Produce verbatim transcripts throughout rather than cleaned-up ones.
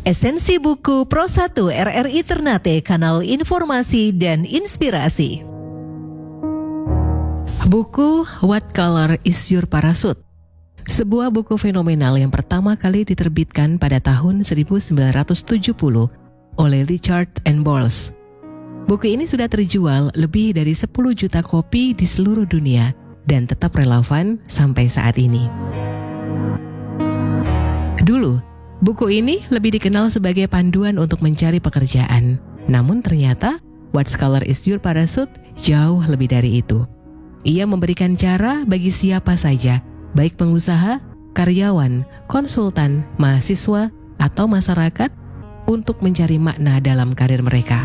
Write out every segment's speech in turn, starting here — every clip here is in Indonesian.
Esensi buku Pro satu R R I Ternate, kanal informasi dan inspirasi. Buku What Color is Your Parachute? Sebuah buku fenomenal yang pertama kali diterbitkan pada tahun seribu sembilan ratus tujuh puluh oleh Richard and Bowles. Buku ini sudah terjual lebih dari sepuluh juta kopi di seluruh dunia dan tetap relevan sampai saat ini. Dulu, buku ini lebih dikenal sebagai panduan untuk mencari pekerjaan. Namun ternyata, What Color is Your Parachute jauh lebih dari itu. Ia memberikan cara bagi siapa saja, baik pengusaha, karyawan, konsultan, mahasiswa, atau masyarakat, untuk mencari makna dalam karir mereka.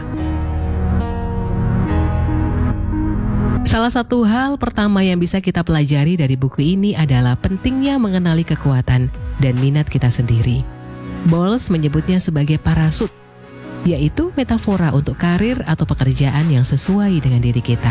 Salah satu hal pertama yang bisa kita pelajari dari buku ini adalah pentingnya mengenali kekuatan dan minat kita sendiri. Bowles menyebutnya sebagai parasut, yaitu metafora untuk karir atau pekerjaan yang sesuai dengan diri kita.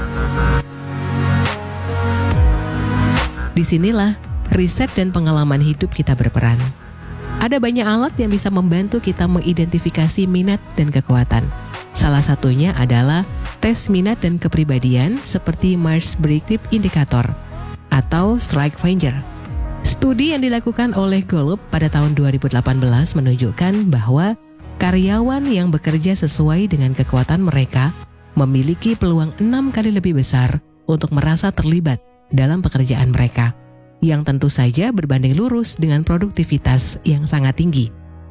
Disinilah riset dan pengalaman hidup kita berperan. Ada banyak alat yang bisa membantu kita mengidentifikasi minat dan kekuatan. Salah satunya adalah tes minat dan kepribadian seperti Myers-Briggs Indicator atau Strike Finder. Studi yang dilakukan oleh Gallup pada tahun dua ribu delapan belas menunjukkan bahwa karyawan yang bekerja sesuai dengan kekuatan mereka memiliki peluang enam kali lebih besar untuk merasa terlibat dalam pekerjaan mereka, yang tentu saja berbanding lurus dengan produktivitas yang sangat tinggi.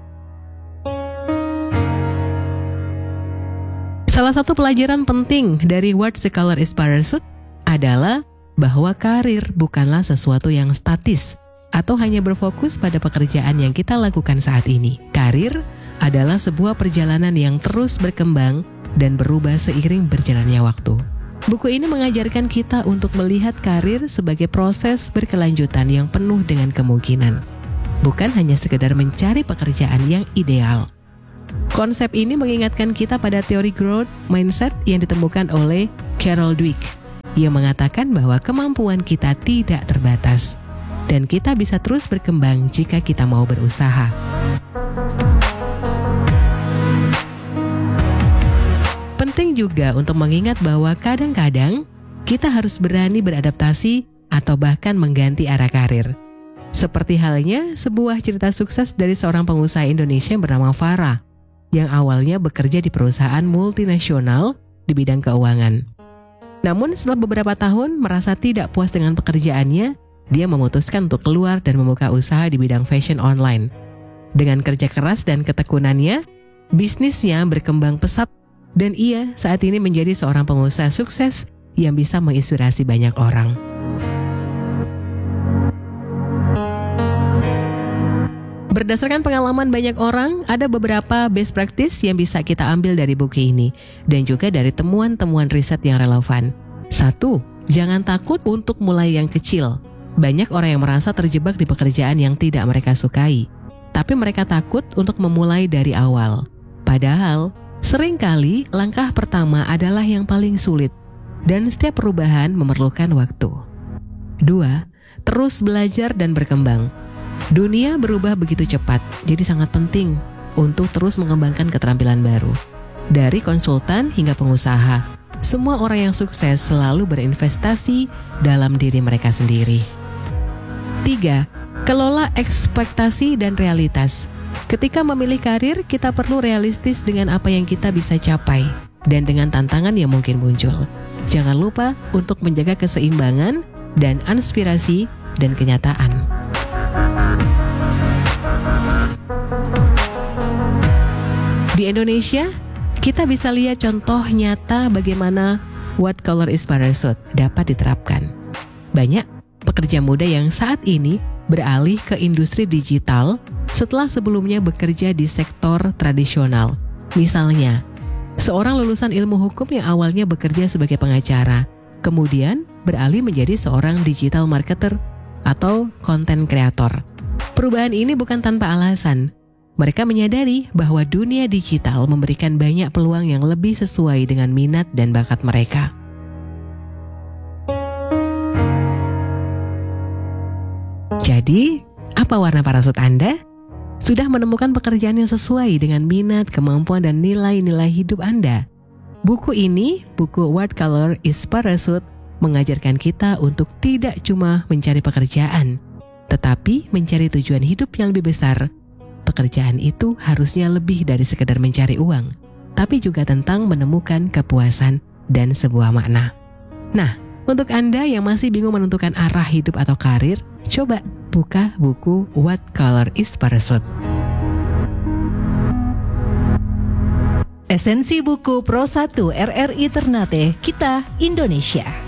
Salah satu pelajaran penting dari What Color is Your Parachute adalah bahwa karir bukanlah sesuatu yang statis atau hanya berfokus pada pekerjaan yang kita lakukan saat ini. Karir adalah sebuah perjalanan yang terus berkembang dan berubah seiring berjalannya waktu. Buku ini mengajarkan kita untuk melihat karir sebagai proses berkelanjutan yang penuh dengan kemungkinan, bukan hanya sekedar mencari pekerjaan yang ideal. Konsep ini mengingatkan kita pada teori growth mindset yang ditemukan oleh Carol Dweck, yang mengatakan bahwa kemampuan kita tidak terbatas dan kita bisa terus berkembang jika kita mau berusaha. Penting juga untuk mengingat bahwa kadang-kadang kita harus berani beradaptasi atau bahkan mengganti arah karir. Seperti halnya sebuah cerita sukses dari seorang pengusaha Indonesia yang bernama Farah, yang awalnya bekerja di perusahaan multinasional di bidang keuangan. Namun setelah beberapa tahun merasa tidak puas dengan pekerjaannya, dia memutuskan untuk keluar dan membuka usaha di bidang fashion online. Dengan kerja keras dan ketekunannya, bisnisnya berkembang pesat dan ia saat ini menjadi seorang pengusaha sukses yang bisa menginspirasi banyak orang. Berdasarkan pengalaman banyak orang, ada beberapa best practice yang bisa kita ambil dari buku ini dan juga dari temuan-temuan riset yang relevan. Satu, jangan takut untuk mulai yang kecil. Banyak orang yang merasa terjebak di pekerjaan yang tidak mereka sukai, tapi mereka takut untuk memulai dari awal. Padahal, seringkali langkah pertama adalah yang paling sulit dan setiap perubahan memerlukan waktu. Dua, terus belajar dan berkembang. Dunia berubah begitu cepat, jadi sangat penting untuk terus mengembangkan keterampilan baru. Dari konsultan hingga pengusaha, semua orang yang sukses selalu berinvestasi dalam diri mereka sendiri. Tiga, kelola ekspektasi dan realitas. Ketika memilih karir, kita perlu realistis dengan apa yang kita bisa capai dan dengan tantangan yang mungkin muncul. Jangan lupa untuk menjaga keseimbangan dan inspirasi dan kenyataan. Di Indonesia, kita bisa lihat contoh nyata bagaimana What Color is Your Parachute dapat diterapkan. Banyak pekerja muda yang saat ini beralih ke industri digital setelah sebelumnya bekerja di sektor tradisional. Misalnya, seorang lulusan ilmu hukum yang awalnya bekerja sebagai pengacara, kemudian beralih menjadi seorang digital marketer atau content creator. Perubahan ini bukan tanpa alasan. Mereka menyadari bahwa dunia digital memberikan banyak peluang yang lebih sesuai dengan minat dan bakat mereka. Jadi, apa warna parasut Anda? Sudah menemukan pekerjaan yang sesuai dengan minat, kemampuan, dan nilai-nilai hidup Anda? Buku ini, buku What Color is Parachute, mengajarkan kita untuk tidak cuma mencari pekerjaan, tetapi mencari tujuan hidup yang lebih besar. Pekerjaan itu harusnya lebih dari sekedar mencari uang, tapi juga tentang menemukan kepuasan dan sebuah makna. Nah, untuk Anda yang masih bingung menentukan arah hidup atau karir, coba buka buku What Color is Parachute. Esensi buku Pro satu R R I Ternate Kita Indonesia.